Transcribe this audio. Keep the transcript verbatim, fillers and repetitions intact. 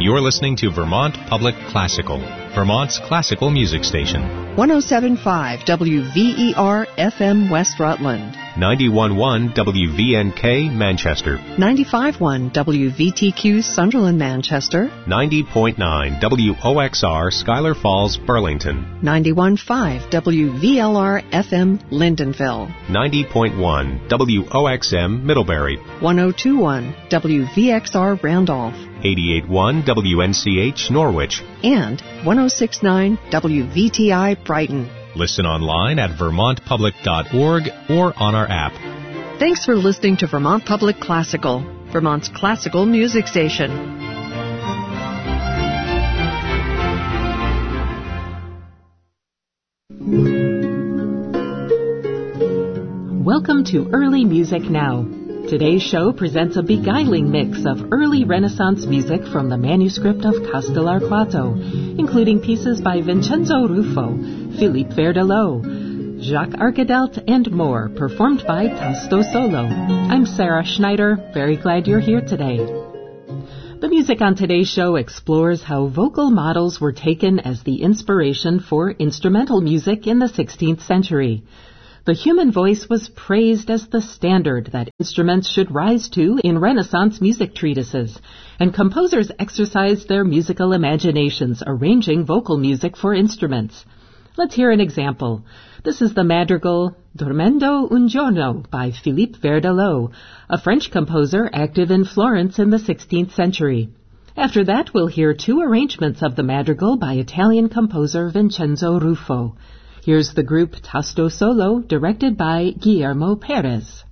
You're listening to Vermont Public Classical, Vermont's classical music station. one oh seven point five W V E R F M West Rutland. ninety-one point one W V N K Manchester. ninety-five point one W V T Q Sunderland Manchester. ninety point nine W O X R Schuyler Falls Burlington. ninety-one point five W V L R F M Lyndonville. ninety point one W O X M Middlebury. one oh two point one W V X R Randolph. eighty-eight point one W N C H Norwich. And one oh six point nine W V T I Brighton. Listen online at vermont public dot org or on our app. Thanks for listening to Vermont Public Classical, Vermont's classical music station. Welcome to Early Music Now. Today's show presents a beguiling mix of early Renaissance music from the manuscript of Castellarquato, including pieces by Vincenzo Ruffo, Philippe Verdelot, Jacques Arcadelt, and more, performed by Tasto Solo. I'm Sarah Schneider. Very glad you're here today. The music on today's show explores how vocal models were taken as the inspiration for instrumental music in the sixteenth century. The human voice was praised as the standard that instruments should rise to in Renaissance music treatises, and composers exercised their musical imaginations arranging vocal music for instruments. Let's hear an example. This is the madrigal Dormendo un giorno by Philippe Verdelot, a French composer active in Florence in the sixteenth century. After that, we'll hear two arrangements of the madrigal by Italian composer Vincenzo Ruffo. Here's the group Tasto Solo, directed by Guillermo Perez.